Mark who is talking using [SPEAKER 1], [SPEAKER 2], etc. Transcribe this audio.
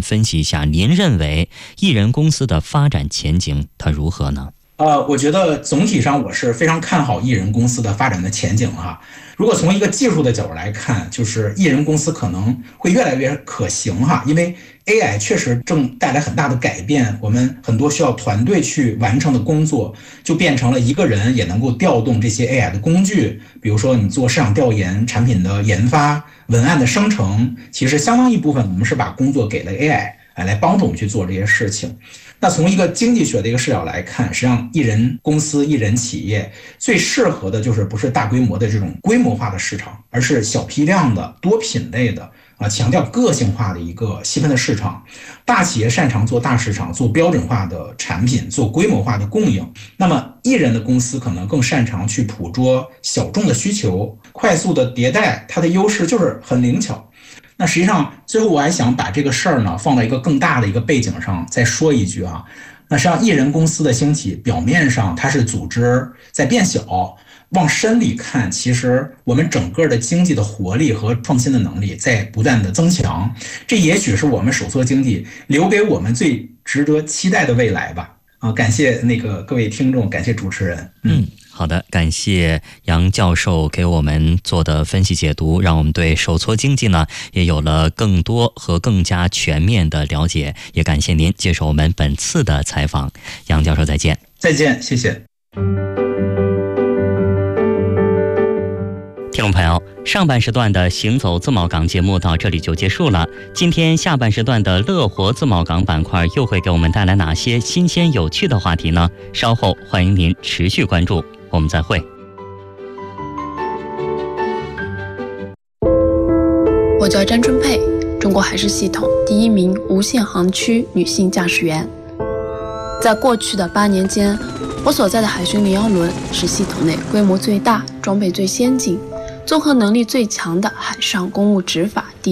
[SPEAKER 1] 分析一下，您认为艺人公司的发展前景它如何呢？
[SPEAKER 2] 我觉得总体上我是非常看好艺人公司的发展的前景哈。如果从一个技术的角度来看，就是艺人公司可能会越来越可行哈，因为 AI 确实正带来很大的改变，我们很多需要团队去完成的工作，就变成了一个人也能够调动这些 AI 的工具，比如说你做市场调研、产品的研发、文案的生成，其实相当一部分我们是把工作给了 AI。来帮助我们去做这些事情。那从一个经济学的一个视角来看，实际上艺人公司、艺人企业最适合的就是不是大规模的这种规模化的市场，而是小批量的、多品类的强调个性化的一个细分的市场。大企业擅长做大市场，做标准化的产品，做规模化的供应。那么艺人的公司可能更擅长去捕捉小众的需求，快速的迭代，它的优势就是很灵巧。那实际上最后我还想把这个事儿呢放到一个更大的一个背景上再说一句啊。那实际上艺人公司的兴起，表面上它是组织在变小，往深里看，其实我们整个的经济的活力和创新的能力在不断的增强，这也许是我们手搓经济留给我们最值得期待的未来吧。感谢各位听众，感谢主持人。
[SPEAKER 1] 好的，感谢杨教授给我们做的分析解读，让我们对手搓经济呢也有了更多和更加全面的了解，也感谢您接受我们本次的采访。杨教授再见。
[SPEAKER 2] 再见，谢谢。
[SPEAKER 1] 听众朋友，上半时段的行走自贸港节目到这里就结束了。今天下半时段的乐活自贸港板块又会给我们带来哪些新鲜有趣的话题呢？稍后欢迎您持续关注，我们再会。
[SPEAKER 3] 我叫詹春佩，中国海事系统第1名无限航区女性驾驶员。在过去的8年间，我所在的海巡010轮是系统内规模最大、装备最先进、综合能力最强的海上公务执法第